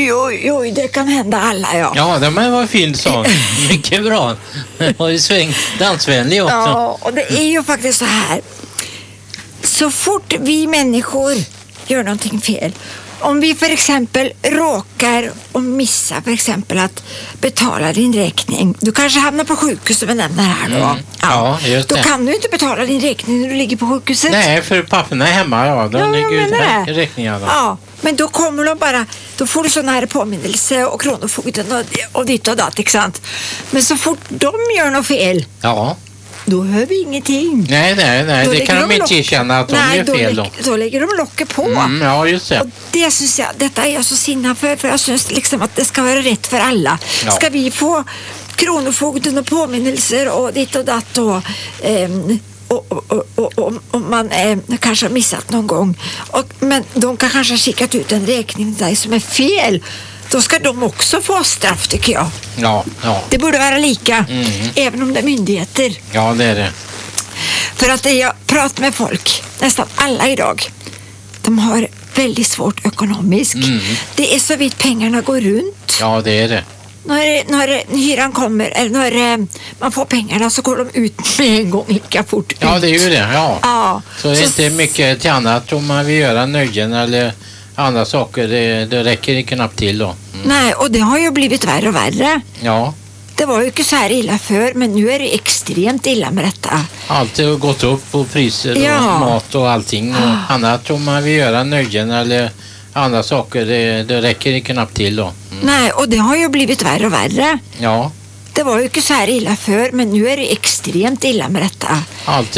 oj, det kan hända alla, ja. Ja, det var en fin sång. Mycket bra. Det var ju dansvänlig också. Ja, och det är ju faktiskt så här. Så fort vi människor gör någonting fel, om vi för exempel råkar och missar för exempel att betala din räkning. Du kanske hamnar på sjukhus som vi nämner här då. Ja, just det. Då kan du inte betala din räkning när du ligger på sjukhuset. Nej, för papporna är hemma, ja. De ligger ut räkningarna. Ja, men då kommer de bara, då får du sån här påminnelse och kronofogden och ditt och datt, inte sant? Men så fort de gör något fel, ja, då hör vi ingenting. Nej, det kan de inte erkänna att de gör fel då. Då lägger de locket på. Ja, just det. Och det syns jag, detta är jag så sinna för jag syns liksom att det ska vara rätt för alla. Ja. Ska vi få kronofogden och påminnelser och ditt och datt och man kanske har missat någon gång. Men de kan kanske ha skickat ut en räkning till dig som är fel. Då ska de också få straff, tycker jag. Ja. Det borde vara lika, även om det är myndigheter. Ja, det är det. För att jag pratar med folk, nästan alla idag, de har väldigt svårt ekonomiskt. Det är så vitt pengarna går runt. Ja, det är det. När hyran kommer, eller när man får pengarna, så går de ut med en gång lika fort. Ja, det är ju det, ja. Så det är inte mycket till annat om man vill göra nöjen eller andra saker. Det räcker knappt till då. Nej, och det har ju blivit värre och värre. Ja. Det var ju inte så här illa för, men nu är det extremt illa med detta. Allt har gått upp på priser och mat och allting. Och annat om man vill göra nöjen eller andra saker. Det räcker knappt till då. Nej, och det har ju blivit värre och värre. Ja. Det var ju inte så här illa för, men nu är det extremt illa med detta. Allt